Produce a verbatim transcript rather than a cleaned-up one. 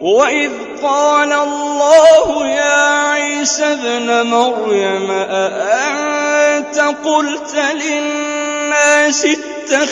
وإذ قال الله يا عيسى ابن مريم أأنت قلت للناس